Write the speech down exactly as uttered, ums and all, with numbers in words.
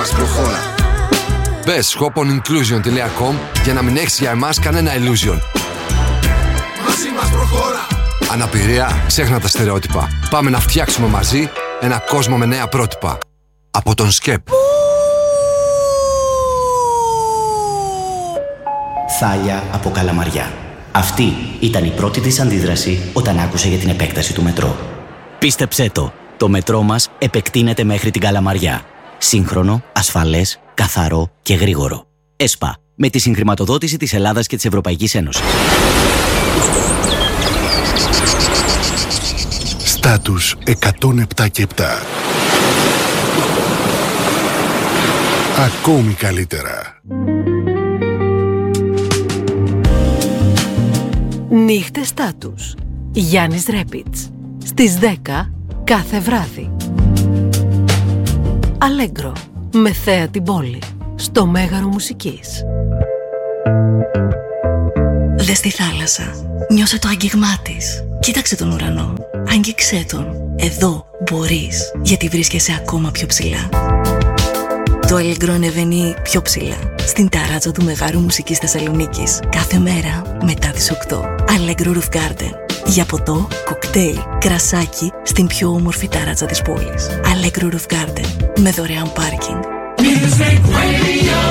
Μπες shoponinclusion τελεία com για να μην έχεις για εμάς κανένα illusion. Μαζί μας προχώρα. Αναπηρία, ξέχνα τα στερεότυπα. Πάμε να φτιάξουμε μαζί ένα κόσμο με νέα πρότυπα. Από τον ΣΚΕΠ. Θάλια από Καλαμαριά. Αυτή ήταν η πρώτη της αντίδραση όταν άκουσε για την επέκταση του μετρό. Πίστεψέ το, το μετρό μας επεκτείνεται μέχρι την Καλαμαριά. Σύγχρονο, ασφαλές, καθαρό και γρήγορο. ΕΣΠΑ, με τη συγχρηματοδότηση της Ελλάδας και της Ευρωπαϊκής Ένωσης. Στάτους εκατόν επτά και επτά. Ακόμη καλύτερα. Νύχτες Στάτους. Γιάννης Ρέπιτς. Στις δέκα κάθε βράδυ. Αλέγκρο. Με θέα την πόλη. Στο Μέγαρο Μουσικής. Δες τη θάλασσα. Νιώσε το άγγιγμά της. Κοίταξε τον ουρανό. Άγγιξέ τον. Εδώ μπορείς, γιατί βρίσκεσαι ακόμα πιο ψηλά. Το Αλέγκρο ανεβαίνει πιο ψηλά. Στην ταράτσα του Μεγάρου Μουσικής Θεσσαλονίκης. Κάθε μέρα μετά τις οκτώ. Αλέγκρο Roof Garden. Για ποτό, κοκτέιλ, κρασάκι στην πιο όμορφη ταράτσα της πόλης. Αλέγκρο Roof Garden. Με δωρεάν πάρκινγκ. Music Radio.